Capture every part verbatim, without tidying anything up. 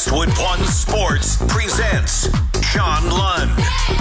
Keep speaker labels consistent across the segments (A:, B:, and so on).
A: Westwood One Sports presents John Lund.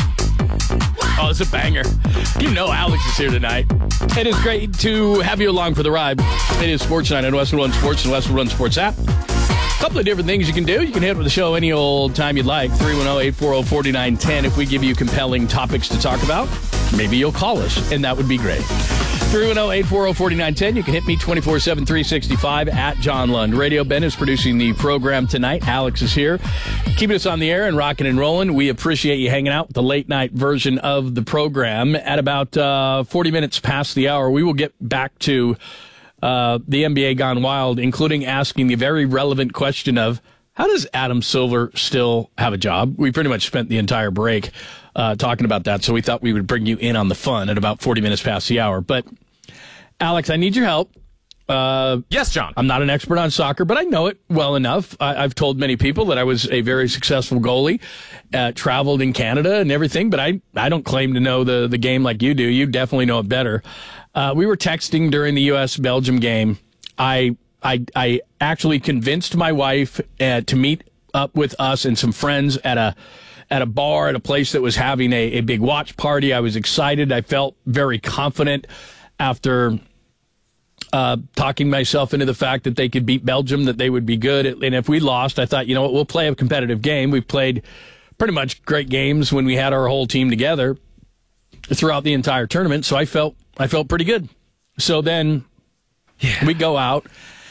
B: Oh, it's a banger. You know Alex is here tonight. It is great to have you along for the ride. It is Sports Night on Westwood One Sports and Westwood One Sports app. A couple of different things you can do. You can hit with the show any old time you'd like. three one zero, eight four zero, four nine one zero. If we give you compelling topics to talk about, maybe you'll call us, and that would be great. three one zero, eight four zero, four nine one zero. You can hit me twenty-four seven, three sixty-five at John Lund Radio. Ben is producing the program tonight. Alex is here, keeping us on the air and rocking and rolling. We appreciate you hanging out with the late night version of the program. At about uh, forty minutes past the hour, we will get back to uh, the N B A Gone Wild, including asking the very relevant question of, how does Adam Silver still have a job? We pretty much spent the entire break uh, talking about that, so we thought we would bring you in on the fun at about forty minutes past the hour. But, Alex, I need your help. Uh,
C: yes, John.
B: I'm not an expert on soccer, but I know it well enough. I, I've told many people that I was a very successful goalie, uh, traveled in Canada and everything, but I, I don't claim to know the, the game like you do. You definitely know it better. Uh, we were texting during the U S Belgium game. I I I actually convinced my wife uh, to meet up with us and some friends at a at a bar at a place that was having a, a big watch party. I was excited. I felt very confident after uh, talking myself into the fact that they could beat Belgium, that they would be good. And if we lost, I thought, you know what, we'll play a competitive game. We've played pretty much great games when we had our whole team together throughout the entire tournament. So I felt I felt pretty good. So then yeah. we go out.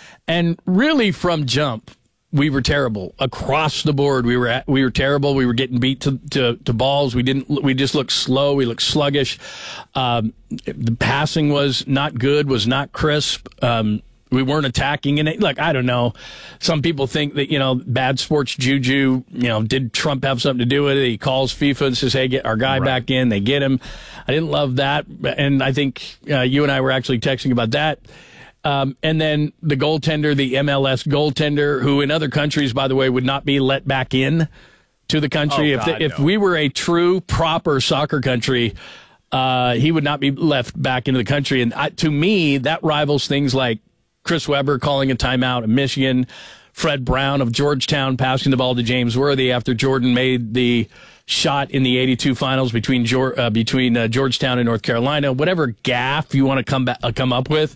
B: And really, from jump, we were terrible across the board. We were at, we were terrible. We were getting beat to, to, to balls. We didn't. We just looked slow. We looked sluggish. Um, the passing was not good. Was not crisp. Um, we weren't attacking. And it, look, I don't know. Some people think that, you know, bad sports juju. You know, did Trump have something to do with it? He calls FIFA and says, "Hey, get our guy right. back in." They get him. I didn't love that, and I think uh, you and I were actually texting about that. Um, and then the goaltender, the M L S goaltender, who in other countries, by the way, would not be let back in to the country.
C: Oh,
B: if
C: God,
B: the, if
C: no.
B: we were a true, proper soccer country, uh, he would not be left back into the country. And I, to me, that rivals things like Chris Webber calling a timeout in Michigan, Fred Brown of Georgetown passing the ball to James Worthy after Jordan made the shot in the eighty-two finals between uh, between uh, Georgetown and North Carolina. Whatever gaffe you want to come back, uh, come up with.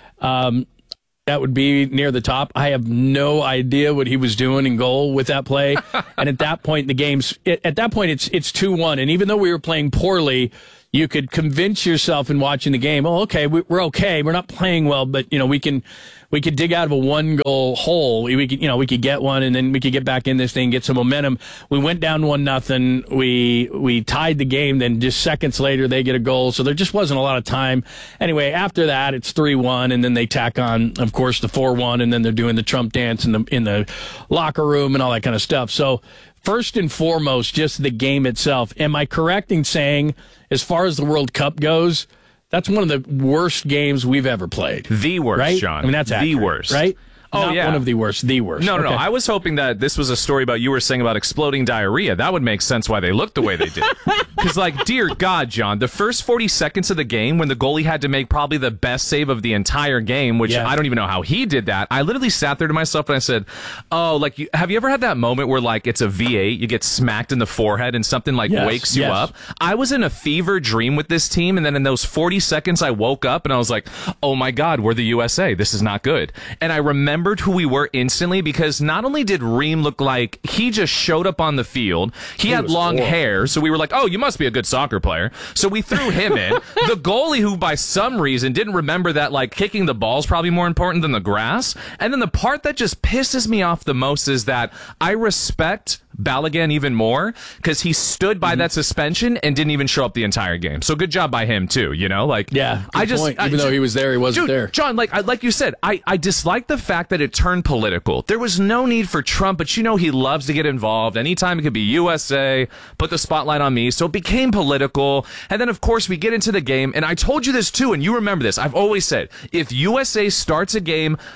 B: Um, that would be near the top. I have no idea what he was doing in goal with that play. And at that point in the game's, it, at that point, it's it's two one. And even though we were playing poorly, you could convince yourself in watching the game, oh, okay, we, we're okay. We're not playing well, but, you know, we can we could dig out of a one-goal hole. We could, you know, we could get one, and then we could get back in this thing, get some momentum. We went down one nothing. We we tied the game. Then just seconds later, they get a goal. So there just wasn't a lot of time. Anyway, after that, it's three one, and then they tack on, of course, the four one, and then they're doing the Trump dance in the in the locker room and all that kind of stuff. So first and foremost, just the game itself. Am I correct in saying, as far as the World Cup goes, that's one of the worst games we've ever played?
C: The worst,
B: right?
C: John.
B: I mean, that's accurate,
C: the worst,
B: right?
C: Oh,
B: Not
C: yeah.
B: one of the worst, the worst.
C: No, no,
B: okay.
C: no. I was hoping that this was a story about you were saying about exploding diarrhea. That would make sense why they looked the way they did. Because, like, dear God, John, the first forty seconds of the game when the goalie had to make probably the best save of the entire game, which
B: yeah.
C: I don't even know how he did that, I literally sat there to myself and I said, oh, like, you, have you ever had that moment where, like, it's a V eight, you get smacked in the forehead and something, like,
B: yes,
C: wakes you
B: yes.
C: up? I was in a fever dream with this team, and then in those forty seconds I woke up and I was like, oh, my God, we're the U S A. This is not good. And I remembered who we were instantly, because not only did Reem look like he just showed up on the field, he, he had long horrible. hair, so we were like, oh, you must be a good soccer player. So we threw him in. The goalie, who by some reason didn't remember that, like, kicking the ball is probably more important than the grass. And then the part that just pisses me off the most is that I respect Balogun even more, because he stood by mm-hmm. that suspension and didn't even show up the entire game. So good job by him too, you know? Like,
B: yeah,
C: I just
B: point.
C: I,
B: even though he was there, he wasn't
C: dude,
B: there.
C: John, like I, like you said, I, I dislike the fact that it turned political. There was no need for Trump, but you know he loves to get involved. Anytime it could be U S A, put the spotlight on me. So it became political. And then, of course, we get into the game. And I told you this too, and you remember this. I've always said, if U S A starts a game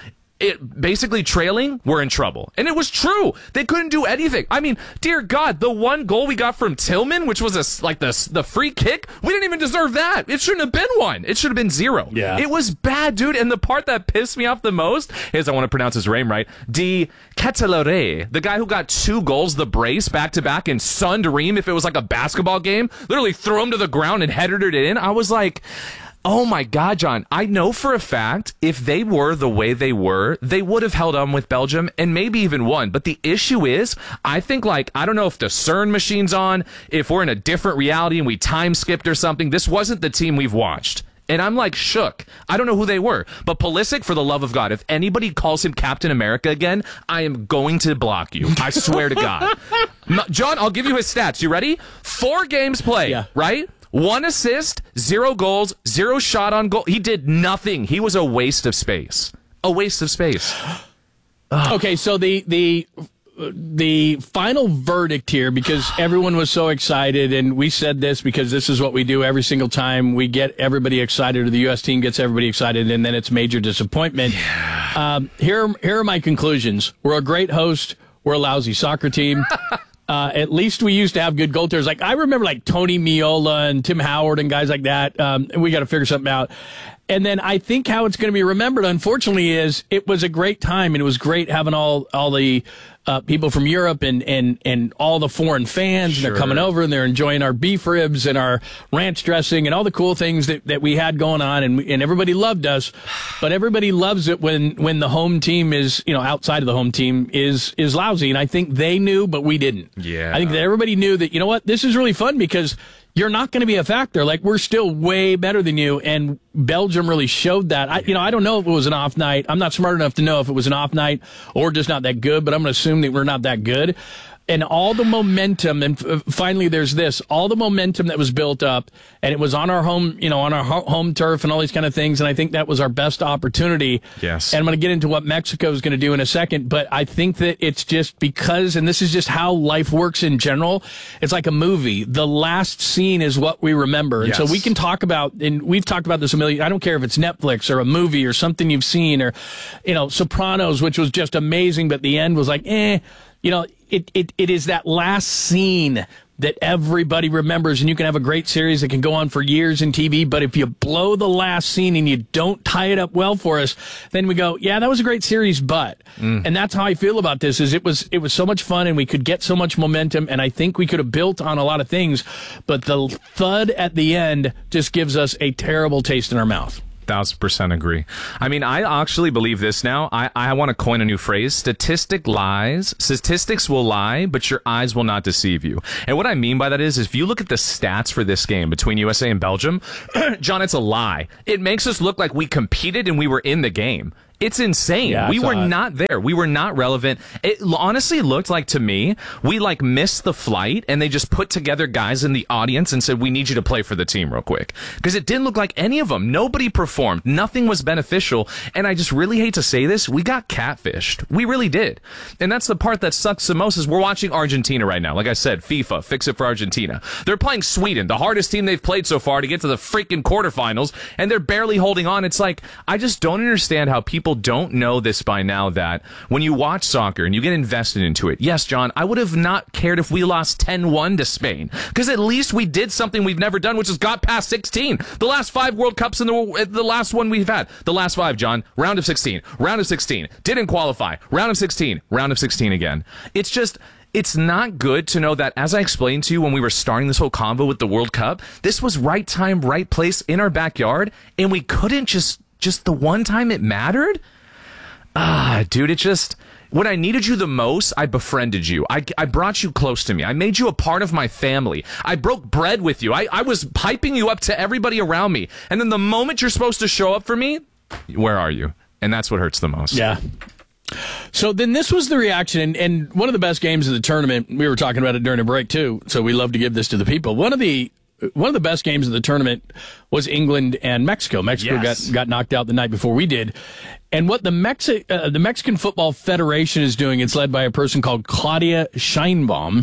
C: it, basically trailing, we're in trouble. And it was true. They couldn't do anything. I mean, dear God, the one goal we got from Tillman, which was a, like the, the free kick, we didn't even deserve that. It shouldn't have been one. It should have been zero.
B: Yeah.
C: It was bad, dude. And the part that pissed me off the most is, I want to pronounce his name right, Di Ketelare, the guy who got two goals, the brace, back-to-back, and sunned Ream if it was like a basketball game, literally threw him to the ground and headed it in. I was like... Oh my God, John, I know for a fact if they were the way they were, they would have held on with Belgium and maybe even won. But the issue is, I think, like, I don't know if the CERN machine's on, if we're in a different reality and we time skipped or something. This wasn't the team we've watched. And I'm like shook. I don't know who they were. But Pulisic, for the love of God, if anybody calls him Captain America again, I am going to block you. I swear to God. John, I'll give you his stats. You ready? Four games played,
B: yeah.
C: right? One assist, zero goals, zero shot on goal. He did nothing. He was a waste of space. A waste of space.
B: Okay, so the the the final verdict here, because everyone was so excited, and we said this because this is what we do every single time. We get everybody excited, or the U S team gets everybody excited, and then it's major disappointment. Yeah. Um, here, here are my conclusions. We're a great host. We're a lousy soccer team. Uh, at least we used to have good goaltenders. Like, I remember like Tony Miola and Tim Howard and guys like that. Um, and we got to figure something out. And then I think how it's going to be remembered, unfortunately, is it was a great time, and it was great having all all the uh, people from Europe and, and, and all the foreign fans,
C: sure.
B: and they're coming over and they're enjoying our beef ribs and our ranch dressing and all the cool things that, that we had going on, and and everybody loved us. But everybody loves it when, when the home team is, you know, outside of the home team is is lousy, and I think they knew, but we didn't.
C: Yeah,
B: I think that everybody knew that, you know what, this is really fun because you're not going to be a factor. Like, we're still way better than you, and Belgium really showed that. I, you know, I don't know if it was an off night. I'm not smart enough to know if it was an off night or just not that good, but I'm going to assume that we're not that good. And all the momentum, and f- finally there's this, all the momentum that was built up, and it was on our home, you know, on our ho- home turf and all these kind of things, and I think that was our best opportunity.
C: Yes.
B: And I'm going to get into what Mexico is going to do in a second, but I think that it's just because, and this is just how life works in general, it's like a movie. The last scene is what we remember. And
C: yes.
B: so we can talk about, and we've talked about this a million, I don't care if it's Netflix or a movie or something you've seen, or, you know, Sopranos, which was just amazing, but the end was like, eh, you know, It, it it is that last scene that everybody remembers, and you can have a great series that can go on for years in T V, but if you blow the last scene and you don't tie it up well for us, then we go, yeah, that was a great series, but. Mm. And that's how I feel about this, is it was it was so much fun, and we could get so much momentum, and I think we could have built on a lot of things, but the thud at the end just gives us a terrible taste in our mouth.
C: Thousand percent agree. I mean, I actually believe this now. I, I want to coin a new phrase. Statistic lies. Statistics will lie, but your eyes will not deceive you. And what I mean by that is, if you look at the stats for this game between U S A and Belgium, John, it's a lie. It makes us look like we competed and we were in the game. It's insane.
B: Yeah,
C: we were
B: it.
C: not there. We were not relevant. It honestly looked like, to me, we like missed the flight, and they just put together guys in the audience and said, we need you to play for the team real quick. Because it didn't look like any of them. Nobody performed. Nothing was beneficial. And I just really hate to say this, we got catfished. We really did. And that's the part that sucks the most, is we're watching Argentina right now. Like I said, FIFA, fix it for Argentina. They're playing Sweden, the hardest team they've played so far, to get to the freaking quarterfinals, and they're barely holding on. It's like, I just don't understand how people don't know this by now, that when you watch soccer and you get invested into it, yes, John, I would have not cared if we lost ten one to Spain, because at least we did something we've never done, which is got past sixteen. The last five World Cups in the, the last one we've had, the last five, John, round of sixteen, round of sixteen, didn't qualify, round of sixteen, round of sixteen again. It's just... It's not good to know that, as I explained to you when we were starting this whole convo with the World Cup, this was right time, right place in our backyard, and we couldn't just, just the one time it mattered? Ah, dude, it just... When I needed you the most, I befriended you. I, I brought you close to me. I made you a part of my family. I broke bread with you. I, I was piping you up to everybody around me. And then the moment you're supposed to show up for me, where are you? And that's what hurts the most.
B: Yeah. So then this was the reaction, and, and one of the best games of the tournament, we were talking about it during a break too, so we love to give this to the people. One of the one of the best games of the tournament was England and Mexico. Mexico
C: yes.
B: got, got knocked out the night before we did. And what the Mexi- uh, the Mexican Football Federation is doing, it's led by a person called Claudia Sheinbaum.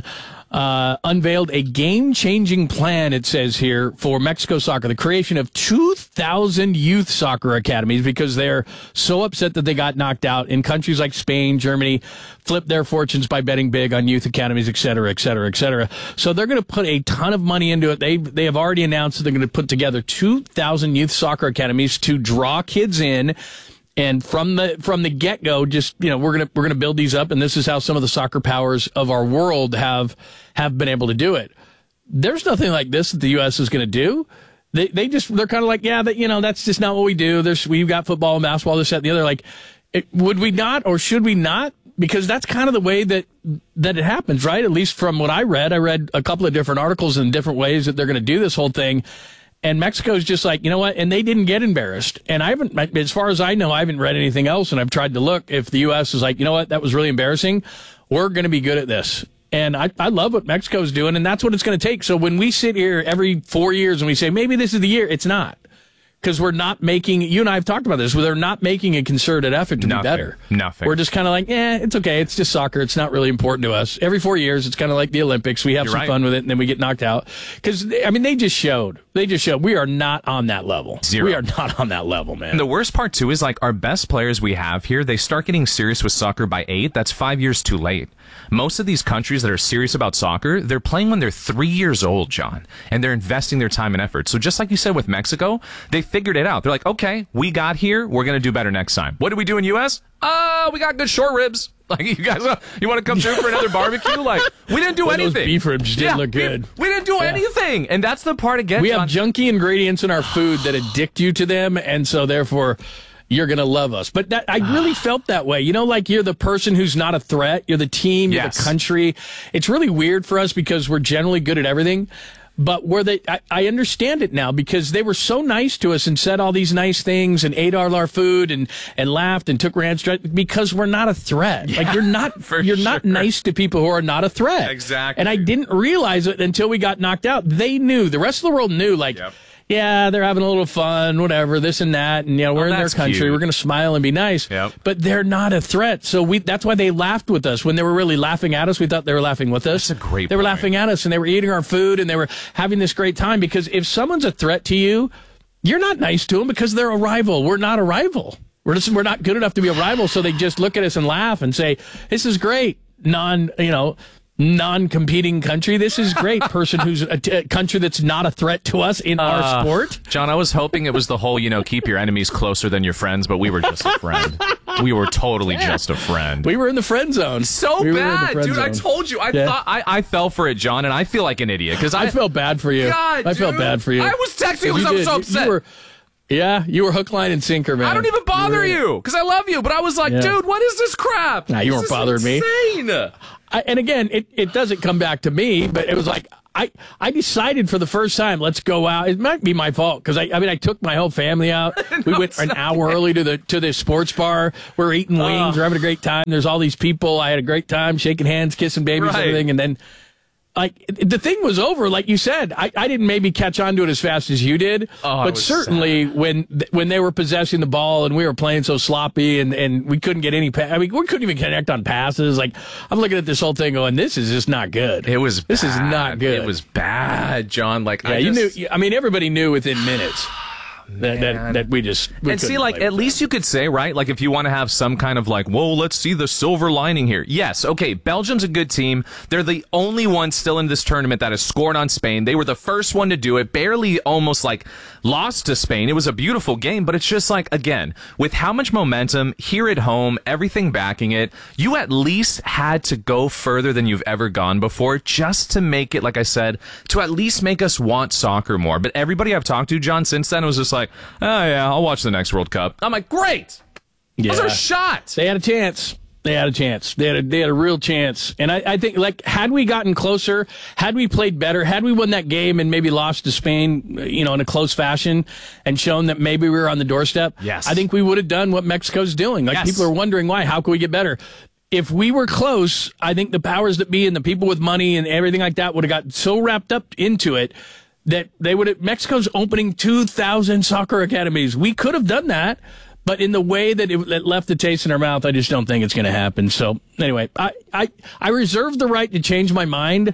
B: uh, unveiled a game-changing plan, it says here, for Mexico soccer, the creation of two thousand youth soccer academies, because they're so upset that they got knocked out in countries like Spain, Germany, flipped their fortunes by betting big on youth academies, et cetera, et cetera, et cetera. So they're going to put a ton of money into it. They they have already announced that they're going to put together two thousand youth soccer academies to draw kids in. And from the from the get go, just you know, we're gonna we're gonna build these up, and this is how some of the soccer powers of our world have have been able to do it. There's nothing like this that the U S is going to do. They they just they're kind of like, yeah, that you know, that's just not what we do. There's we've got football and basketball, this, that, and the other. Like, it, would we not, or should we not? Because that's kind of the way that that it happens, right? At least from what I read, I read a couple of different articles in different ways that they're going to do this whole thing. And Mexico's just like, you know what? And they didn't get embarrassed. And I haven't, as far as I know, I haven't read anything else. And I've tried to look if the U S is like, you know what? That was really embarrassing. We're going to be good at this. And I, I love what Mexico's doing. And that's what it's going to take. So when we sit here every four years and we say, maybe this is the year, it's not. Because we're not making, you and I have talked about this, where they're not making a concerted effort to
C: Nothing.
B: be better.
C: Nothing.
B: We're just kind of like, eh, it's okay. It's just soccer. It's not really important to us. Every four years, it's kind of like the Olympics. We have
C: You're
B: some
C: right.
B: fun with it, and then we get knocked out. Because, I mean, they just showed. They just showed we are not on that level.
C: Zero.
B: We are not on that level, man.
C: And the worst part, too, is like our best players we have here, they start getting serious with soccer by eight. That's five years too late. Most of these countries that are serious about soccer, they're playing when they're three years old, John, and they're investing their time and effort. So just like you said with Mexico, they figured it out. They're like, okay, we got here. We're going to do better next time. What did we do in U S? Uh, we got good short ribs. Like, you guys, uh, you want to come through for another barbecue? Like, we didn't do
B: Well,
C: anything.
B: those beef ribs did
C: Yeah,
B: look
C: we-
B: good.
C: We, didn't do
B: Yeah.
C: anything. And that's the part again,
B: We
C: John.
B: have junky ingredients in our food that addict you to them, and so therefore you're going to love us. But that, I really felt that way. You know, like you're the person who's not a threat. You're the team. You're
C: Yes.
B: the country. It's really weird for us because we're generally good at everything. But where they, I, I understand it now because they were so nice to us and said all these nice things and ate all our food and, and laughed and took ranch because we're not a threat.
C: Yeah,
B: like you're not,
C: for
B: you're not
C: sure.
B: nice to people who are not a threat.
C: Exactly.
B: And I didn't realize it until we got knocked out. They knew. The rest of the world knew. Like,
C: Yep.
B: yeah, they're having a little fun, whatever, this and that, and you know, we're in their
C: that's
B: country.
C: cute.
B: We're going to smile and be nice.
C: Yep.
B: But they're not a threat. So we that's why they laughed with us. When they were really laughing at us, we thought they were laughing with us.
C: That's a great
B: They were
C: point.
B: laughing at us and they were eating our food and they were having this great time because if someone's a threat to you, you're not nice to them because they're a rival. We're not a rival. We're just we're not good enough to be a rival, so they just look at us and laugh and say, "This is great." Non, you know, non-competing country. This is great. Person who's a, t- a country that's not a threat to us in our
C: Uh,
B: sport.
C: John, I was hoping it was the whole, you know, keep your enemies closer than your friends, but we were just a friend. We were totally just a friend.
B: We were in the friend zone.
C: so
B: We were in the
C: bad,
B: friend
C: dude. I
B: zone.
C: told you. I
B: Yeah.
C: thought I, I fell for it, John, and I feel like an idiot because I,
B: I felt bad for you.
C: God,
B: I felt
C: dude.
B: bad for you.
C: I was texting
B: You
C: because I was
B: did.
C: so
B: You-
C: upset.
B: You were, yeah, you were hook, line, and sinker, man.
C: I don't even bother
B: You were-
C: you because I love you, but I was like,
B: Yeah.
C: dude, what is this crap?
B: Nah, you
C: This
B: weren't
C: is
B: bothering me.
C: insane.
B: I, and again, it, it doesn't come back to me, but it was like I, I decided for the first time, let's go out. It might be my fault because I, I mean I took my whole family out. we
C: No,
B: went
C: it's
B: an
C: not.
B: hour early to the to the sports bar. We're eating wings. We're having a great time. There's all these people. I had a great time shaking hands, kissing babies,
C: Right.
B: everything, and then. Like the thing was over, like you said. I, I didn't maybe catch on to it as fast as you did,
C: Oh, I
B: but
C: was
B: certainly when when they were possessing the ball and we were playing so sloppy and, and we couldn't get any. Pa- I mean, we couldn't even connect on passes. Like I'm looking at this whole thing, going, "This is just not good."
C: It was.
B: This is
C: bad.
B: not good.
C: It was bad, John. Like,
B: Yeah,
C: I
B: you
C: just,
B: knew. I mean, everybody knew within minutes that that, that we just we
C: and see,
B: couldn't
C: like,
B: play
C: at
B: with
C: least you could say, right? Like, if you want to have some kind of like, whoa, let's see the silver lining here. Yes, okay, Belgium's a good team. They're the only one still in this tournament that has scored on Spain. They were the first one to do it, barely almost like lost to Spain. It was a beautiful game, but it's just like, again, with how much momentum here at home, everything backing it, you at least had to go further than you've ever gone before just to make it, like I said, to at least make us want soccer more. But everybody I've talked to, John, since then was just like, oh yeah, I'll watch the next World Cup. I'm like, great.
B: Yeah.
C: Those are shots.
B: They had a chance. They had a chance. They had a, they had a real chance. And I, I think, like, had we gotten closer, had we played better, had we won that game and maybe lost to Spain, you know, in a close fashion and shown that maybe we were on the doorstep,
C: Yes.
B: I think we would have done what Mexico's doing. Like,
C: Yes.
B: people are wondering why. How can we get better? If we were close, I think the powers that be and the people with money and everything like that would have got so wrapped up into it that they would have, Mexico's opening two thousand soccer academies. We could have done that. But in the way that it, it left the taste in our mouth, I just don't think it's going to happen. So anyway, I, I, I reserve the right to change my mind,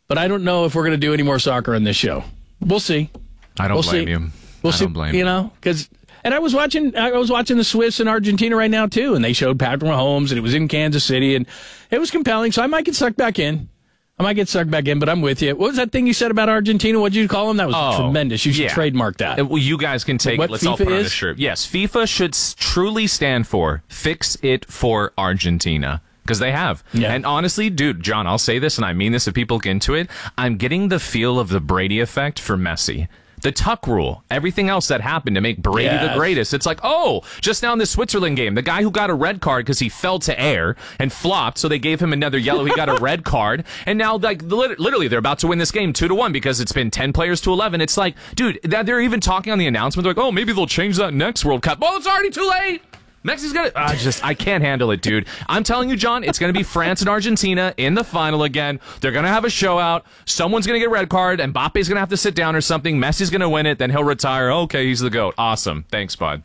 B: but I don't know if we're going to do any more soccer on this show. We'll see.
C: I don't
B: we'll
C: blame
B: see.
C: you.
B: We'll
C: I
B: see.
C: don't blame
B: you
C: you.
B: know, because and I was watching. I was watching the Swiss and Argentina right now too, and they showed Patrick Mahomes, and it was in Kansas City, and it was compelling. So I might get sucked back in. I might get sucked back in, but I'm with you. What was that thing you said about Argentina? What did you call them? That was
C: Oh,
B: tremendous. You should
C: yeah.
B: trademark that.
C: Uh, Well, you guys can take
B: What
C: it. Let's all
B: FIFA
C: put on a
B: is?
C: shirt. Yes, FIFA should s- truly stand for Fix It for Argentina. Because they have.
B: Yeah.
C: And honestly, dude, John, I'll say this, and I mean this if people get into it. I'm getting the feel of the Brady effect for Messi. The tuck rule, everything else that happened to make Brady
B: Yes.
C: the greatest. It's like, oh, just now in the Switzerland game, the guy who got a red card because he fell to air and flopped, so they gave him another yellow. He got a red card, and now, like, lit- literally, they're about to win this game two to one because it's been ten players to eleven. It's like, dude, that they're even talking on the announcement. They're like, oh, maybe they'll change that next World Cup. Well, it's already too late. Mexico's gonna. I just, I can't handle it, dude. I'm telling you, John, it's gonna be France and Argentina in the final again. They're gonna have a show out. Someone's gonna get a red card. and Mbappe's gonna have to sit down or something. Messi's gonna win it. Then he'll retire. Okay, he's the GOAT. Awesome. Thanks, bud.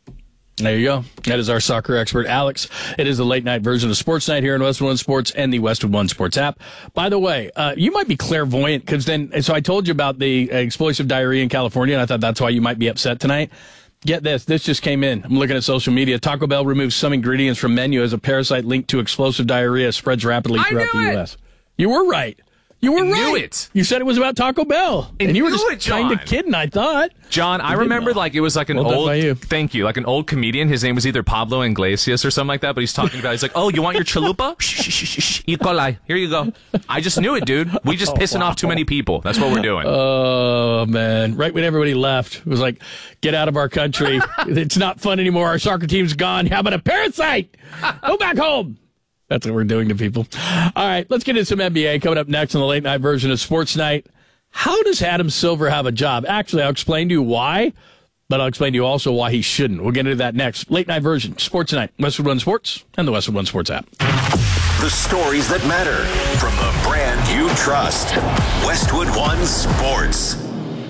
B: There you go. That is our soccer expert, Alex. It is the late night version of Sports Night here in Westwood One Sports and the Westwood One Sports app. By the way, uh, you might be clairvoyant because then, so I told you about the uh, explosive diarrhea in California, and I thought that's why you might be upset tonight. Get this. This just came in. I'm looking at social media. Taco Bell removes some ingredients from menu as a parasite linked to explosive diarrhea spreads rapidly
C: I
B: throughout
C: knew
B: the
C: it.
B: U S. You were right. You were
C: I
B: right.
C: knew it.
B: You said it was about Taco Bell.
C: I
B: and you were
C: knew
B: just
C: it, John.
B: kind of kidding, I thought.
C: John, I
B: You did
C: remember
B: well.
C: like it was like an
B: Well done
C: old
B: by you.
C: thank you, like an old comedian. His name was either Pablo Iglesias or something like that, but he's talking about he's like, oh, you want your chalupa? Shh, shh, shh, shh. E. coli. Here you go. I just knew it, dude. We just pissing off too many people. That's what we're doing.
B: Oh, man. Right when everybody left, it was like, get out of our country. It's not fun anymore. Our soccer team's gone. How about a parasite? Go back home. That's what we're doing to people. All right, let's get into some N B A coming up next on the late night version of Sports Night. How does Adam Silver have a job? Actually, I'll explain to you why, but I'll explain to you also why he shouldn't. We'll get into that next. Late night version, Sports Night, Westwood One Sports, and the Westwood One Sports app.
A: The stories that matter from the brand you trust. Westwood One Sports.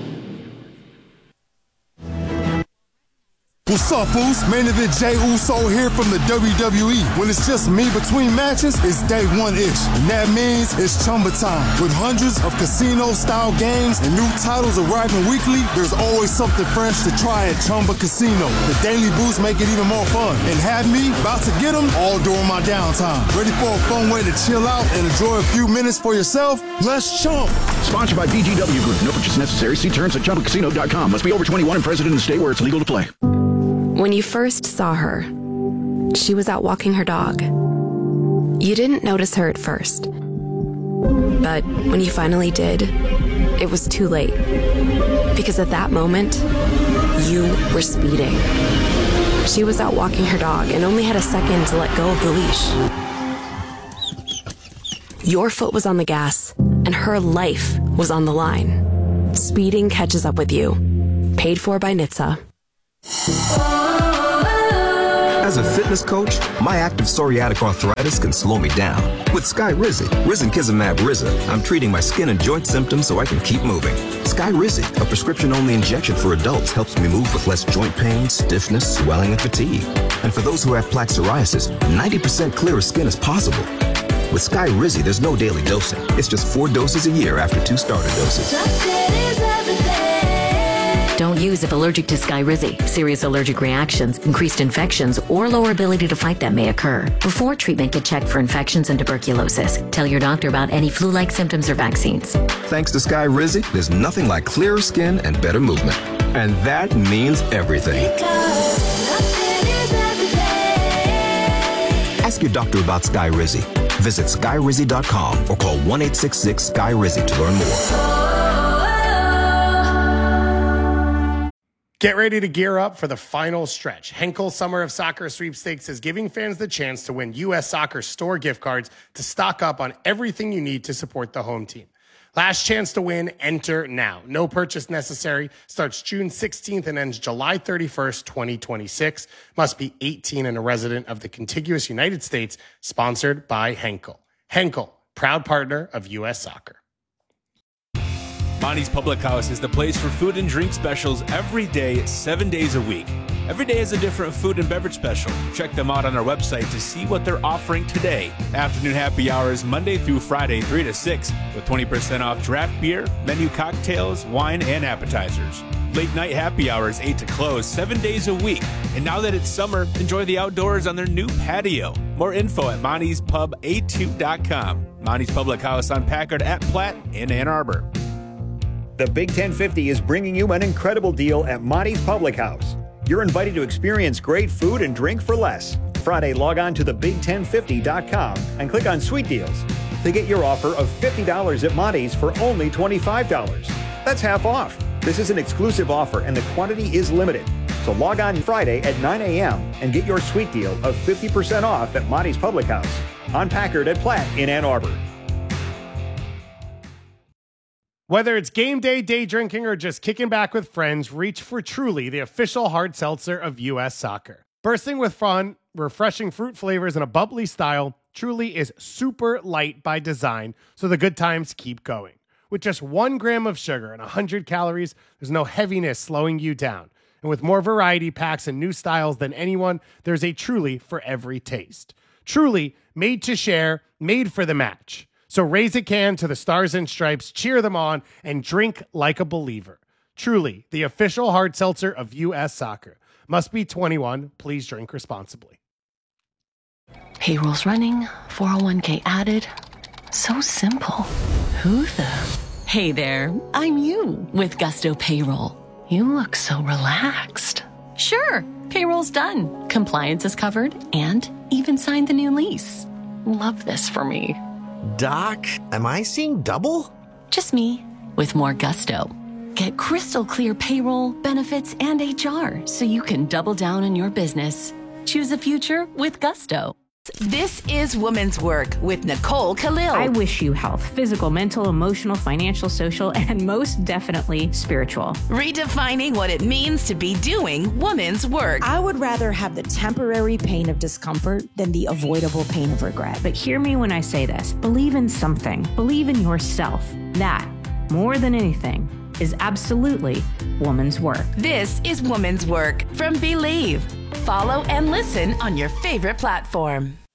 D: What's up, Foos? Main event Jey Uso here from the W W E. When it's just me between matches, it's day one-ish. And that means it's Chumba time. With hundreds of casino-style games and new titles arriving weekly, there's always something fresh to try at Chumba Casino. The daily boosts make it even more fun. And have me about to get them all during my downtime. Ready for a fun way to chill out and enjoy a few minutes for yourself? Let's chump.
E: Sponsored by B G W Group. No purchase necessary. See terms at chumba casino dot com. Must be over twenty-one and present in the state where it's legal to play.
F: When you first saw her, she was out walking her dog. You didn't notice her at first. But when you finally did, it was too late. Because at that moment, you were speeding. She was out walking her dog and only had a second to let go of the leash. Your foot was on the gas, and her life was on the line. Speeding catches up with you. Paid for by N H T S A.
G: As a fitness coach, my active psoriatic arthritis can slow me down. With Skyrizi, Risankizumab Riza, I'm treating my skin and joint symptoms so I can keep moving. Skyrizi, a prescription-only injection for adults, helps me move with less joint pain, stiffness, swelling, and fatigue. And for those who have plaque psoriasis, ninety percent clearer skin is possible. With Skyrizi, there's no daily dosing. It's just four doses a year after two starter doses.
H: Don't use if allergic to Skyrizi. Serious allergic reactions, increased infections, or lower ability to fight them may occur. Before treatment, get checked for infections and tuberculosis. Tell your doctor about any flu-like symptoms or vaccines.
G: Thanks to Skyrizi, there's nothing like clearer skin and better movement. And that means everything. Ask your doctor about Skyrizi. Visit Skyrizi dot com or call one eight six six Sky Rizzi to learn more.
I: Get ready to gear up for the final stretch. Henkel Summer of Soccer Sweepstakes is giving fans the chance to win U S Soccer store gift cards to stock up on everything you need to support the home team. Last chance to win, enter now. No purchase necessary. Starts June sixteenth and ends July thirty-first, twenty twenty-six. Must be eighteen and a resident of the contiguous United States. Sponsored by Henkel. Henkel, proud partner of U S Soccer.
J: Monty's Public House is the place for food and drink specials every day, seven days a week. Every day is a different food and beverage special. Check them out on our website to see what they're offering today. Afternoon happy hours Monday through Friday, three to six, with twenty percent off draft beer, menu cocktails, wine, and appetizers. Late night happy hours, eight to close, seven days a week. And now that it's summer, enjoy the outdoors on their new patio. More info at monties pub a two dot com. Monty's Public House on Packard at Platte in Ann Arbor.
K: The Big ten fifty is bringing you an incredible deal at Monty's Public House. You're invited to experience great food and drink for less. Friday, log on to the big ten fifty dot com and click on Sweet Deals to get your offer of fifty dollars at Monty's for only twenty-five dollars. That's half off. This is an exclusive offer and the quantity is limited. So log on Friday at nine a.m. and get your sweet deal of fifty percent off at Monty's Public House on Packard at Platte in Ann Arbor.
I: Whether it's game day, day drinking, or just kicking back with friends, reach for Truly, the official hard seltzer of U S Soccer. Bursting with fun, refreshing fruit flavors, and a bubbly style, Truly is super light by design, so the good times keep going. With just one gram of sugar and one hundred calories, there's no heaviness slowing you down. And with more variety packs and new styles than anyone, there's a Truly for every taste. Truly, made to share, made for the match. So raise a can to the Stars and Stripes, cheer them on, and drink like a believer. Truly, the official hard seltzer of U S Soccer. Must be twenty-one. Please drink responsibly.
L: Payroll's running, four oh one k added. So simple. Who the? Hey there, I'm you with Gusto Payroll. You look so relaxed. Sure, payroll's done. Compliance is covered and even signed the new lease. Love this for me.
M: Doc, am I seeing double?
L: Just me with more gusto. Get crystal clear payroll, benefits, and H R so you can double down on your business. Choose a future with Gusto.
N: This is Woman's Work with Nicole Khalil.
O: I wish you health, physical, mental, emotional, financial, social, and most definitely spiritual.
N: Redefining what it means to be doing woman's work.
P: I would rather have the temporary pain of discomfort than the avoidable pain of regret.
O: But hear me when I say this. Believe in something. Believe in yourself. That, more than anything, is absolutely woman's work.
N: This is Woman's Work from Believe. Follow and listen on your favorite platform.